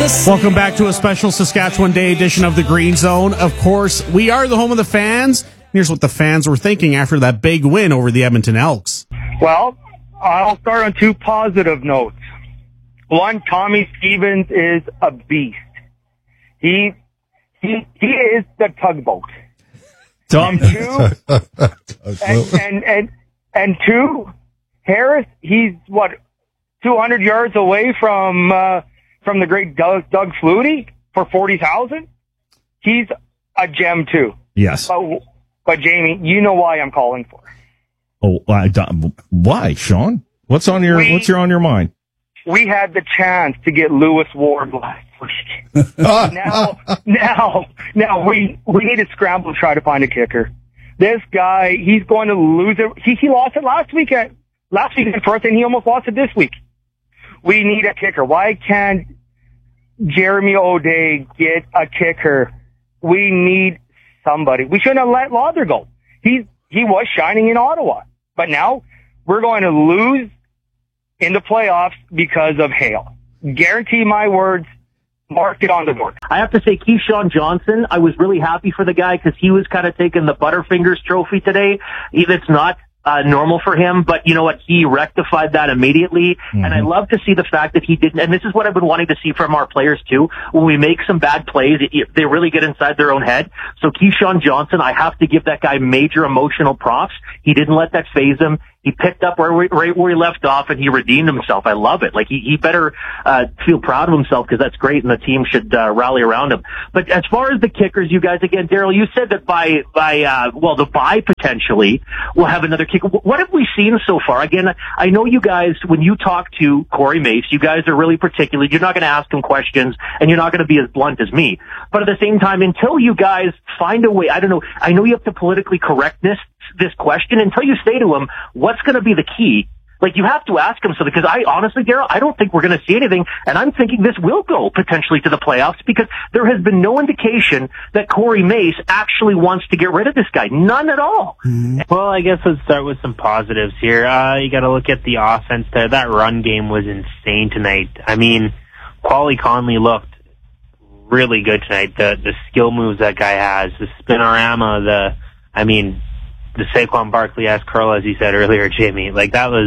Welcome back to a special Saskatchewan Day edition of the Green Zone. Of course, we are the home of the fans. Here's what the fans were thinking after that big win over the Edmonton Elks. Well, I'll start on two positive notes. One, Tommy Stevens is a beast. He is the tugboat. Tom. And two, Harris, he's 200 yards away from the great Doug Flutie for 40,000. He's a gem too. Yes. But Jamie, you know why I'm calling for. Oh, why, Sean? What's on your mind? We had the chance to get Lewis Ward last week. now we need to scramble to try to find a kicker. This guy, he's going to lose it. He lost it last weekend first, and he almost lost it this week. We need a kicker. Why can't Jeremy O'Day get a kicker? We need somebody. We shouldn't have let Lauder go. He was shining in Ottawa, but now we're going to lose in the playoffs because of Hale. Guarantee my words. Mark it on the board. I have to say, Keyshawn Johnson, I was really happy for the guy because he was kind of taking the Butterfingers trophy today. It's not normal for him, but you know what? He rectified that immediately. Mm-hmm. And I love to see the fact that he didn't, and this is what I've been wanting to see from our players too. When we make some bad plays, they really get inside their own head. So Keyshawn Johnson, I have to give that guy major emotional props. He didn't let that faze him. He picked up right where he left off, and he redeemed himself. I love it. Like, he better feel proud of himself because that's great, and the team should rally around him. But as far as the kickers, you guys, again, Daryl, you said that by the bye potentially, we'll have another kicker. What have we seen so far? Again, I know you guys, when you talk to Corey Mace, you guys are really particular. You're not going to ask him questions, and you're not going to be as blunt as me. But at the same time, until you guys find a way, I don't know, I know you have to politically correct this question, until you say to him, what's going to be the key? Like, you have to ask him something, because I honestly, Daryl, I don't think we're going to see anything, and I'm thinking this will go potentially to the playoffs, because there has been no indication that Corey Mace actually wants to get rid of this guy. None at all. Mm-hmm. Well, I guess let's start with some positives here. You got to look at the offense there. That run game was insane tonight. I mean, Quali Conley looked really good tonight. The skill moves that guy has, the spinorama, the Saquon Barkley-esque curl, as you said earlier, Jamie. Like, that was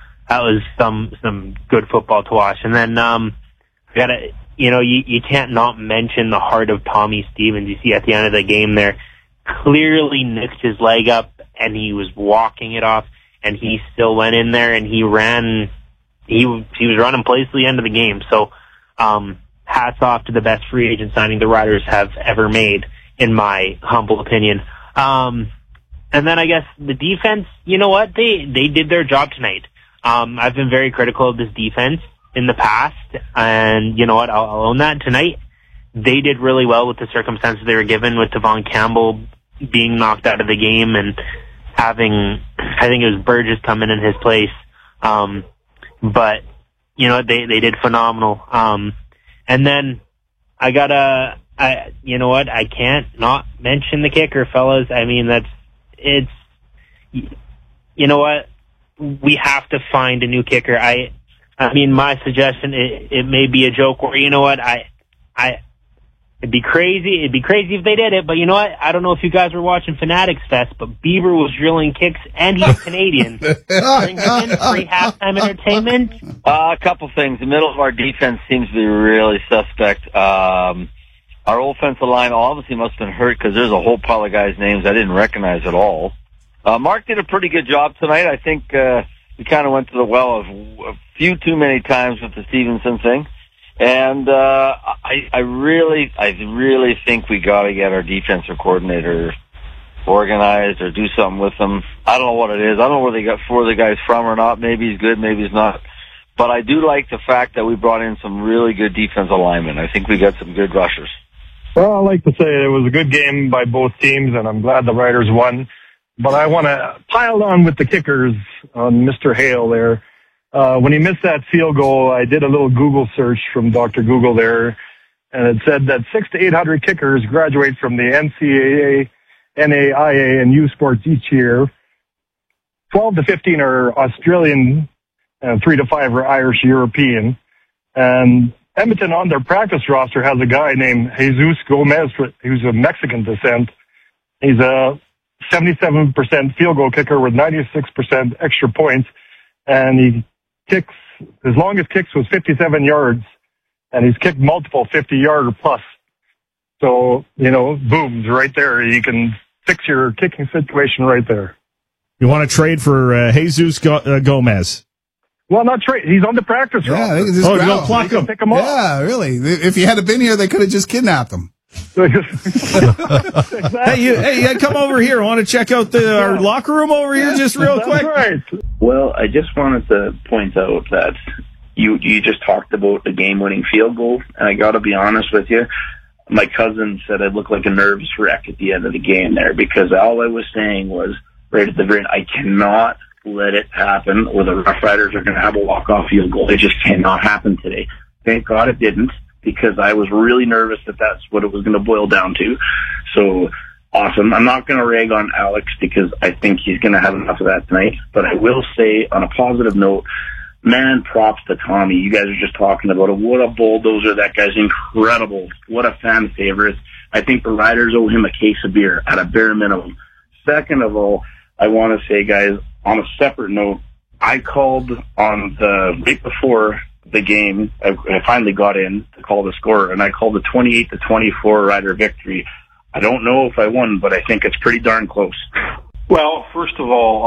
some good football to watch. And then, you can't not mention the heart of Tommy Stevens. You see at the end of the game there, clearly nicked his leg up, and he was walking it off, and he still went in there, and he was running plays to the end of the game. So, hats off to the best free agent signing the Riders have ever made, in my humble opinion. And then I guess the defense, you know what? They did their job tonight. I've been very critical of this defense in the past, and you know what? I'll own that tonight. They did really well with the circumstances they were given, with Devon Campbell being knocked out of the game and having, I think it was Burgess come in his place. But you know what? They did phenomenal. And then I can't not mention the kicker, fellas. I mean, you know what? We have to find a new kicker. I mean, my suggestion, it may be a joke, or you know what? It'd be crazy if they did it, but you know what? I don't know if you guys were watching Fanatics Fest, but Bieber was drilling kicks, and he's Canadian. Bring him in, free halftime entertainment. A couple things. The middle of our defense seems to be really suspect. Our offensive line obviously must have been hurt, because there's a whole pile of guys' names I didn't recognize at all. Mark did a pretty good job tonight. I think we kind of went to the well a few too many times with the Stevenson thing. And I really think we got to get our defensive coordinator organized or do something with them. I don't know what it is. I don't know where they got four of the guys from or not. Maybe he's good, maybe he's not. But I do like the fact that we brought in some really good defensive linemen. I think we got some good rushers. Well, I like to say it was a good game by both teams, and I'm glad the Riders won. But I want to pile on with the kickers on Mr. Hale there. When he missed that field goal, I did a little Google search from Dr. Google there, and it said that 600 to 800 kickers graduate from the NCAA, NAIA, and U Sports each year. 12 to 15 are Australian, and 3 to 5 are Irish European. And Edmonton on their practice roster has a guy named Jesus Gomez, who's of Mexican descent. He's a 77% field goal kicker with 96% extra points, and he kicks, his longest kicks was 57 yards, and he's kicked multiple 50-yarder plus. So, booms right there. You can fix your kicking situation right there. You want to trade for Jesus Gomez? Well, not trade. He's on the practice roster. Yeah, they can just you grab don't him. pluck him. Pick him up. Yeah, really. If he had been here, they could have just kidnapped him. Hey, come over here. I want to check out our locker room over here just real quick. Right. Well, I just wanted to point out that you just talked about the game-winning field goal, and I got to be honest with you. My cousin said I looked like a nervous wreck at the end of the game there, because all I was saying was right at the very end, I cannot let it happen where the Rough Riders are going to have a walk-off field goal. It just cannot happen today. Thank God it didn't, because I was really nervous that that's what it was going to boil down to. So, awesome. I'm not going to rag on Alex because I think he's going to have enough of that tonight. But I will say, on a positive note, man, props to Tommy. You guys are just talking about it. What a bulldozer. That guy's incredible. What a fan favorite. I think the Riders owe him a case of beer at a bare minimum. Second of all, I want to say, guys, on a separate note, I called on the right before the game. I finally got in to call the score, and I called the 28-24 Rider victory. I don't know if I won, but I think it's pretty darn close. Well, first of all,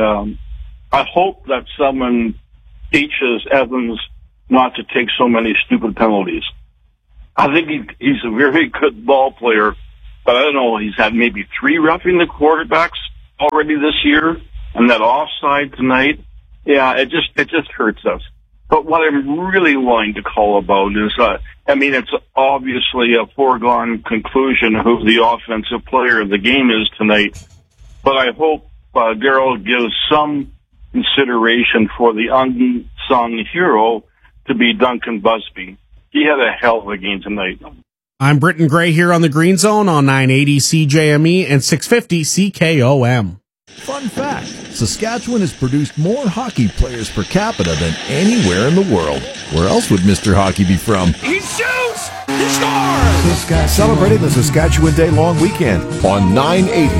I hope that someone teaches Evans not to take so many stupid penalties. I think he's a very good ball player, but I don't know, he's had maybe 3 roughing the quarterbacks already this year, and that offside tonight. Yeah, it just hurts us. But what I'm really wanting to call about is, it's obviously a foregone conclusion who the offensive player of the game is tonight. But I hope Darryl gives some consideration for the unsung hero to be Duncan Busby. He had a hell of a game tonight. I'm Britton Gray here on the Green Zone on 980 CJME and 650 CKOM. Fun fact, Saskatchewan has produced more hockey players per capita than anywhere in the world. Where else would Mr. Hockey be from? He shoots! He scores! Celebrating the Saskatchewan Day long weekend on 980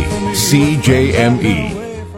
CJME.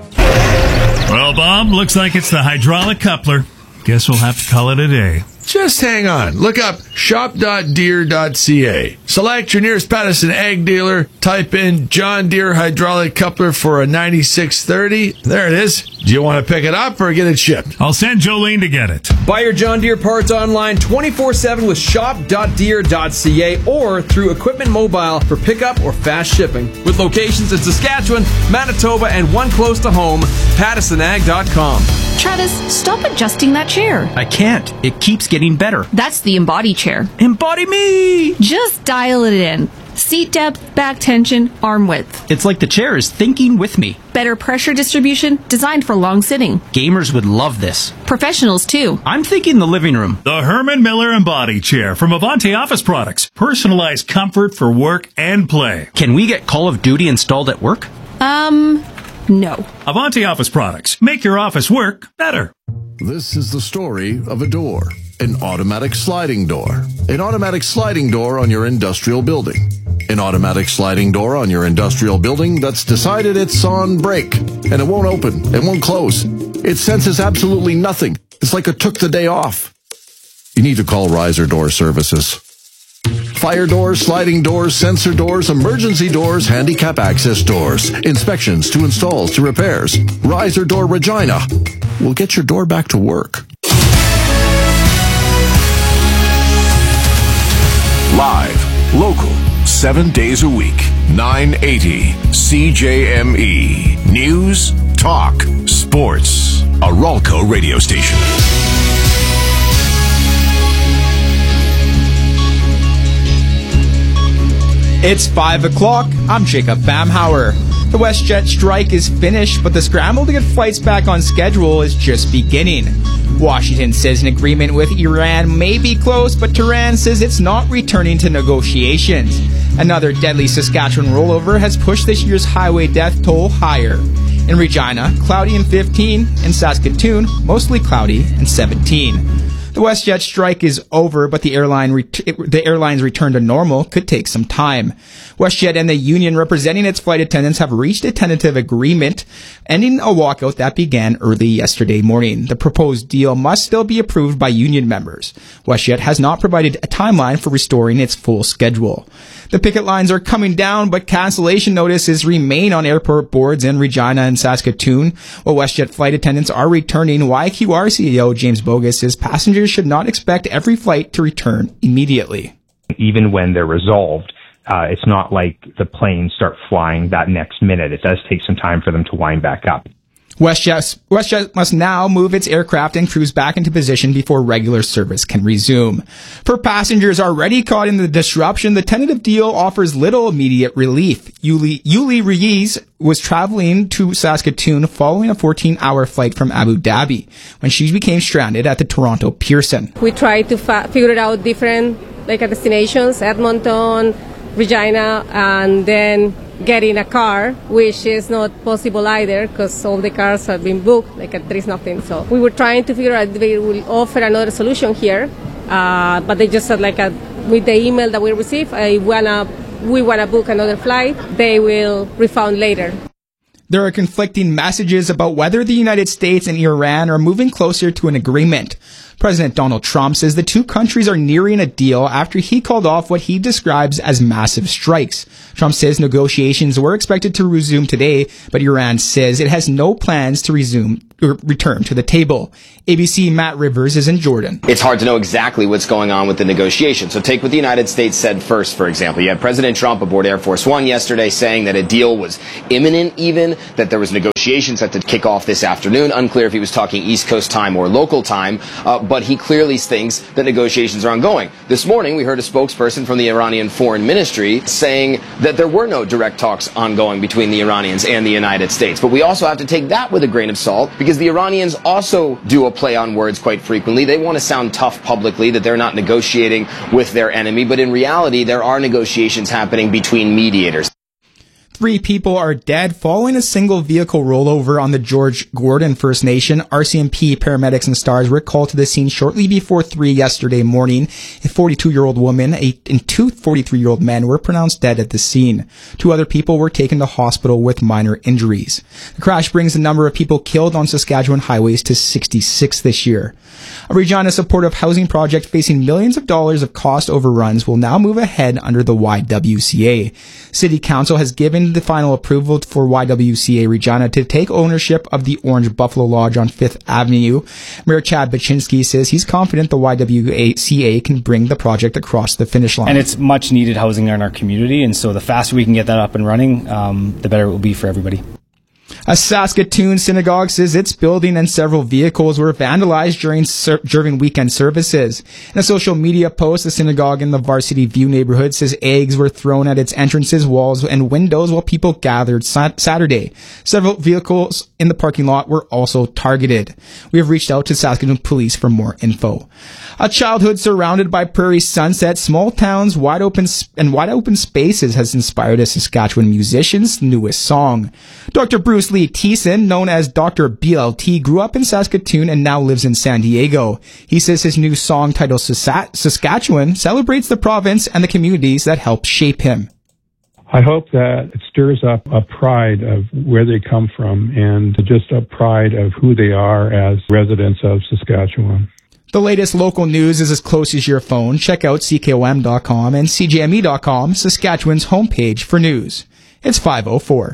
Well, Bob, looks like it's the hydraulic coupler. Guess we'll have to call it a day. Just hang on. Look up shop.deere.ca. Select your nearest Patterson ag dealer. Type in John Deere hydraulic coupler for a 9630. There it is. Do you want to pick it up or get it shipped? I'll send Jolene to get it. Buy your John Deere parts online 24/7 with shop.deere.ca or through Equipment Mobile for pickup or fast shipping. With locations in Saskatchewan, Manitoba, and one close to home, PattersonAg.com. Travis, stop adjusting that chair. I can't. It keeps getting better. That's the Embody chair. Embody me! Just dial it in. Seat depth, back tension, arm width. It's like the chair is thinking with me. Better pressure distribution, designed for long sitting. Gamers would love this. Professionals, too. I'm thinking the living room. The Herman Miller Embody Chair from Avante Office Products. Personalized comfort for work and play. Can we get Call of Duty installed at work? No. Avante Office Products. Make your office work better. This is the story of a door. An automatic sliding door. An automatic sliding door on your industrial building. An automatic sliding door on your industrial building that's decided it's on break. And it won't open. It won't close. It senses absolutely nothing. It's like it took the day off. You need to call Riser Door Services. Fire doors, sliding doors, sensor doors, emergency doors, handicap access doors. Inspections to installs to repairs. Riser Door Regina will get your door back to work. Live, local, 7 days a week. 980 CJME. News, talk, sports. A Ralco radio station. It's 5 o'clock. I'm Jacob Bamhauer. The WestJet strike is finished, but the scramble to get flights back on schedule is just beginning. Washington says an agreement with Iran may be close, but Tehran says it's not returning to negotiations. Another deadly Saskatchewan rollover has pushed this year's highway death toll higher. In Regina, cloudy and 15. In Saskatoon, mostly cloudy and 17. The WestJet strike is over, but the airline's return to normal could take some time. WestJet and the union representing its flight attendants have reached a tentative agreement, ending a walkout that began early yesterday morning. The proposed deal must still be approved by union members. WestJet has not provided a timeline for restoring its full schedule. The picket lines are coming down, but cancellation notices remain on airport boards in Regina and Saskatoon. While WestJet flight attendants are returning, YQR CEO James Bogus says passengers should not expect every flight to return immediately. Even when they're resolved, it's not like the planes start flying that next minute. It does take some time for them to wind back up. WestJet must now move its aircraft and crews back into position before regular service can resume. For passengers already caught in the disruption, the tentative deal offers little immediate relief. Yuli Ruiz was traveling to Saskatoon following a 14-hour flight from Abu Dhabi when she became stranded at the Toronto Pearson. We tried to figure out different destinations, Edmonton, Regina, and then getting a car, which is not possible either because all the cars have been booked, there is nothing. So we were trying to figure out if they will offer another solution here, but they just said with the email that we received, we want to book another flight, they will refund later. There are conflicting messages about whether the United States and Iran are moving closer to an agreement. President Donald Trump says the two countries are nearing a deal after he called off what he describes as massive strikes. Trump says negotiations were expected to resume today, but Iran says it has no plans to return to the table. ABC Matt Rivers is in Jordan. It's hard to know exactly what's going on with the negotiations. So take what the United States said first, for example. You had President Trump aboard Air Force One yesterday saying that a deal was imminent even, that there was negotiations that would kick off this afternoon. Unclear if he was talking East Coast time or local time, but he clearly thinks that negotiations are ongoing. This morning, we heard a spokesperson from the Iranian Foreign Ministry saying that there were no direct talks ongoing between the Iranians and the United States. But we also have to take that with a grain of salt because the Iranians also do a play on words quite frequently. They want to sound tough publicly that they're not negotiating with their enemy, but in reality, there are negotiations happening between mediators. 3 people are dead following a single vehicle rollover on the George Gordon First Nation. RCMP paramedics and stars were called to the scene shortly before 3 yesterday morning. A 42-year-old woman and 2 43-year-old men were pronounced dead at the scene. 2 other people were taken to hospital with minor injuries. The crash brings the number of people killed on Saskatchewan highways to 66 this year. A Regina supportive housing project facing millions of dollars of cost overruns will now move ahead under the YWCA. City Council has given the final approval for YWCA Regina to take ownership of the Orange Buffalo Lodge on 5th Avenue. Mayor Chad Baczynski says he's confident the YWCA can bring the project across the finish line. And it's much needed housing in our community, and so the faster we can get that up and running, the better it will be for everybody. A Saskatoon synagogue says its building and several vehicles were vandalized during weekend services. In a social media post, the synagogue in the Varsity View neighborhood says eggs were thrown at its entrances, walls, and windows while people gathered Saturday. Several vehicles in the parking lot were also targeted. We have reached out to Saskatoon Police for more info. A childhood surrounded by prairie sunset, small towns, wide open spaces has inspired a Saskatchewan musician's newest song. Dr. Bruce Lee Thiessen, known as Dr. BLT, grew up in Saskatoon and now lives in San Diego. He says his new song titled Saskatchewan celebrates the province and the communities that helped shape him. I hope that it stirs up a pride of where they come from and just a pride of who they are as residents of Saskatchewan. The latest local news is as close as your phone. Check out CKOM.com and CJME.com, Saskatchewan's homepage for news. It's 5:04.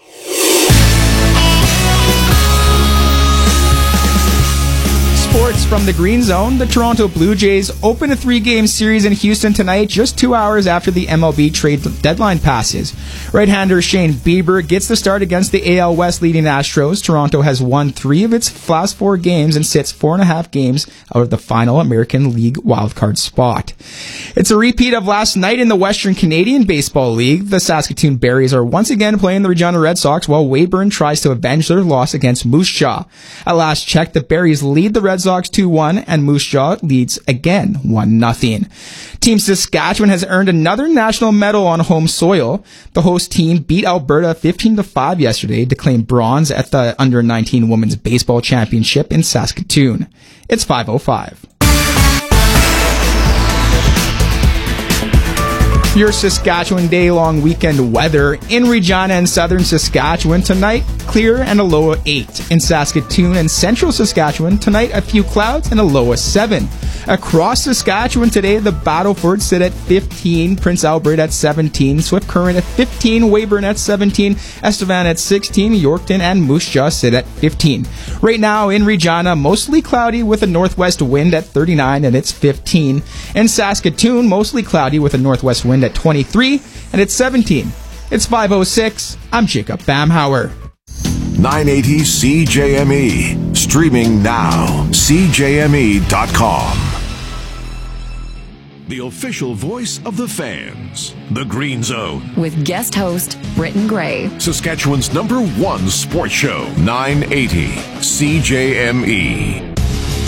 Sports from the Green Zone. The Toronto Blue Jays open a 3-game series in Houston tonight, just 2 hours after the MLB trade deadline passes. Right-hander Shane Bieber gets the start against the AL West leading Astros. Toronto has won 3 of its last 4 games and sits 4.5 games out of the final American League wildcard spot. It's a repeat of last night in the Western Canadian Baseball League. The Saskatoon Berries are once again playing the Regina Red Sox while Weyburn tries to avenge their loss against Moose Jaw. At last check, the Berries lead the Red Sox 2-1 and Moose Jaw leads again 1-0. Team Saskatchewan has earned another national medal on home soil. The host team beat Alberta 15-5 yesterday to claim bronze at the Under-19 Women's Baseball Championship in Saskatoon. It's 5:05. Your Saskatchewan day-long weekend weather in Regina and southern Saskatchewan tonight, clear and a low of 8. In Saskatoon and central Saskatchewan tonight, a few clouds and a low of 7. Across Saskatchewan today, the Battleford sit at 15, Prince Albert at 17, Swift Current at 15, Weyburn at 17, Estevan at 16, Yorkton and Moose Jaw sit at 15. Right now in Regina, mostly cloudy with a northwest wind at 39 and it's 15. In Saskatoon, mostly cloudy with a northwest wind at 23 and it's 17. It's 5:06. I'm Jacob Bamhauer. 980 CJME. Streaming now. CJME.com. The official voice of the fans. The Green Zone. With guest host Britton Gray. Saskatchewan's #1 sports show. 980 CJME.